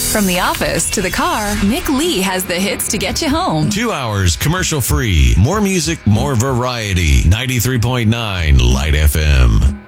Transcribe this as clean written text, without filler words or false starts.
From the office to the car, Nick Lee has the hits to get you home. 2 hours commercial free. More music, more variety. 93.9 Light FM.